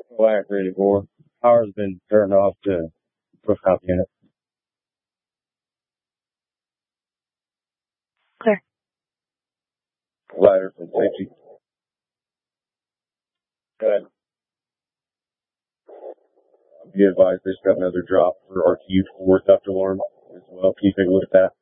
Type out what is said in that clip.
Black ready for. Power's been turned off to rooftop unit. Clear. Ladder from safety. Good. Be advised, they've got another drop for RTU for theft alarm as well. Can you take a look at that?